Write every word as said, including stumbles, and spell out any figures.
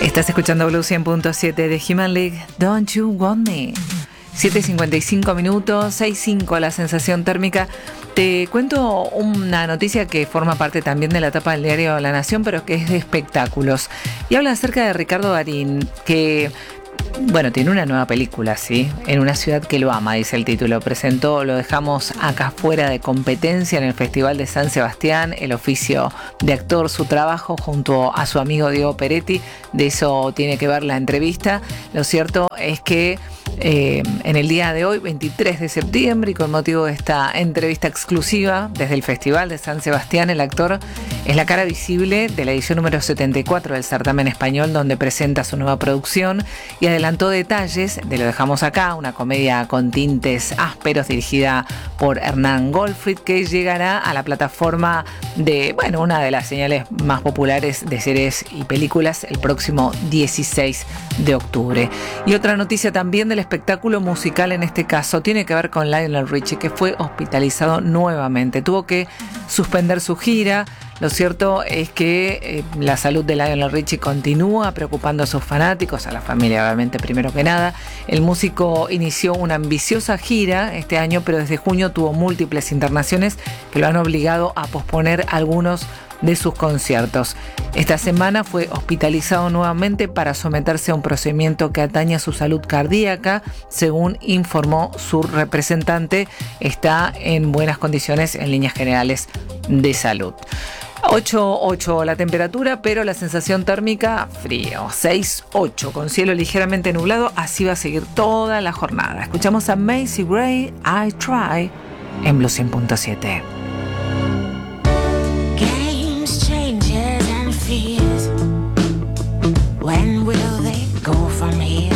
Estás escuchando Blue cien punto siete de Human League, Don't You Want Me. siete y cincuenta y cinco minutos, seis cinco la sensación térmica. Te cuento una noticia que forma parte también de la tapa del diario La Nación, pero que es de espectáculos. Y habla acerca de Ricardo Darín, que, bueno, tiene una nueva película, ¿sí? En una ciudad que lo ama, dice el título. Presentó Lo dejamos acá fuera de competencia en el Festival de San Sebastián, el oficio de actor, su trabajo junto a su amigo Diego Peretti. De eso tiene que ver la entrevista. Lo cierto es que Eh, en el día de hoy, veintitrés de septiembre, y con motivo de esta entrevista exclusiva desde el Festival de San Sebastián, el actor es la cara visible de la edición número setenta y cuatro del certamen español, donde presenta su nueva producción y adelantó detalles de Lo dejamos acá, una comedia con tintes ásperos dirigida por Hernán Goldfried, que llegará a la plataforma de, bueno, una de las señales más populares de series y películas el próximo dieciséis de octubre. Y otra noticia también del espectáculo musical, en este caso, tiene que ver con Lionel Richie, que fue hospitalizado nuevamente. Tuvo que suspender su gira. Lo cierto es que eh, la salud de Lionel Richie continúa preocupando a sus fanáticos, a la familia obviamente primero que nada. El músico inició una ambiciosa gira este año, pero desde junio tuvo múltiples internaciones que lo han obligado a posponer algunos de sus conciertos. Esta semana fue hospitalizado nuevamente para someterse a un procedimiento que atañe a su salud cardíaca. Según informó su representante, está en buenas condiciones en líneas generales de salud. ocho ocho la temperatura, pero la sensación térmica frío, seis ocho, con cielo ligeramente nublado. Así va a seguir toda la jornada. Escuchamos a Macy Gray, I Try, en Blue cien punto siete. When will they go from here?